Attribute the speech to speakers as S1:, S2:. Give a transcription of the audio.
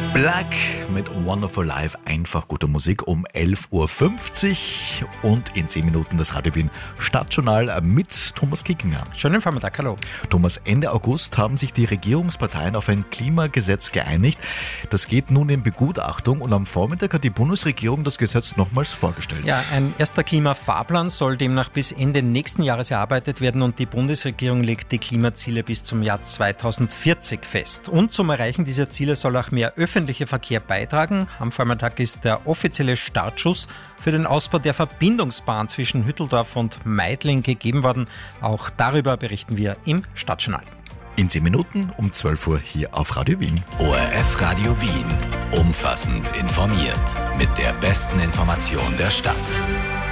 S1: Black mit Wonderful Life, einfach gute Musik um 11.50 Uhr und in 10 Minuten das Radio Wien Stadtjournal mit Thomas Kickinger.
S2: Schönen Vormittag, hallo.
S1: Thomas, Ende August haben sich die Regierungsparteien auf ein Klimagesetz geeinigt. Das geht nun in Begutachtung und am Vormittag hat die Bundesregierung das Gesetz nochmals vorgestellt.
S2: Ja, ein erster Klimafahrplan soll demnach bis Ende nächsten Jahres erarbeitet werden und die Bundesregierung legt die Klimaziele bis zum Jahr 2040 fest. Und zum Erreichen dieser Ziele soll auch mehr öffentlicher Verkehr beitragen. Am Vormittag ist der offizielle Startschuss für den Ausbau der Verbindungsbahn zwischen Hütteldorf und Meidling gegeben worden. Auch darüber berichten wir im Stadtjournal.
S1: In 10 Minuten um 12 Uhr hier auf Radio Wien.
S3: ORF Radio Wien. Umfassend informiert. Mit der besten Information der Stadt.